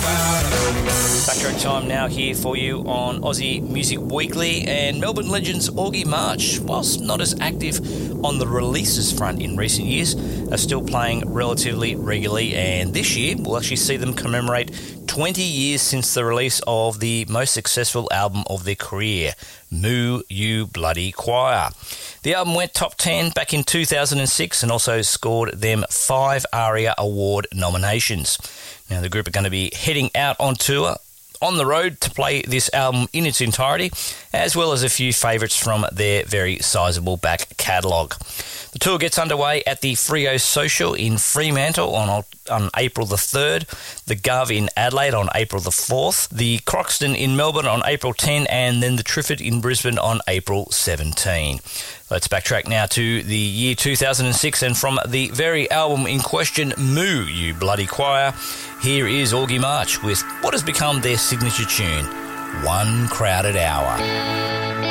Backtrack time now here for you on Aussie Music Weekly, and Melbourne legends Augie March, whilst not as active on the releases front in recent years, are still playing relatively regularly, and this year we'll actually see them commemorate 20 years since the release of the most successful album of their career, Moo You Bloody Choir. The album went top 10 back in 2006 and also scored them 5 ARIA Award nominations. Now, the group are going to be heading out on tour on the road to play this album in its entirety, as well as a few favourites from their very sizable back catalogue. The tour gets underway at the Freo Social in Fremantle on April the 3rd, the Gov in Adelaide on April the 4th, the Croxton in Melbourne on April 10, and then the Triffid in Brisbane on April 17. Let's backtrack now to the year 2006, and from the very album in question, Moo You Bloody Choir, here is Augie March with what has become their signature tune, One Crowded Hour.